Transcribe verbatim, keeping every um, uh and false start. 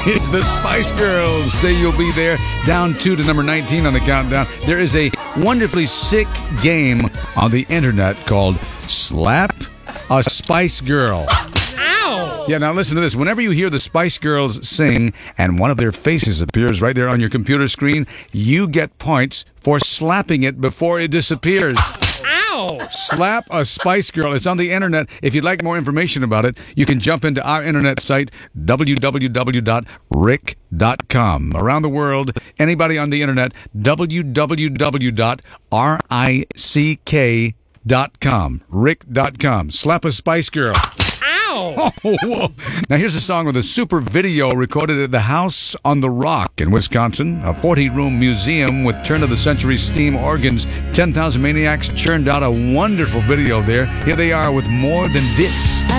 It's the Spice Girls. Say you'll be there. Down two to number nineteen on the countdown. There is a wonderfully sick game on the internet called Slap a Spice Girl. Ow! Yeah, now listen to this. Whenever you hear the Spice Girls sing and one of their faces appears right there on your computer screen, you get points for slapping it before it disappears. Ow! Slap a Spice Girl. It's on the internet. If you'd like more information about it, you can jump into our internet site, w w w dot rick dot com. Around the world, anybody on the internet, w w w dot rick dot com. rick dot com. Slap a Spice Girl. Ow! Oh, whoa. Now here's a song with a super video recorded at the House on the Rock in Wisconsin, a forty-room museum with turn-of-the-century steam organs. ten thousand Maniacs churned out a wonderful video there. Here they are with More Than This.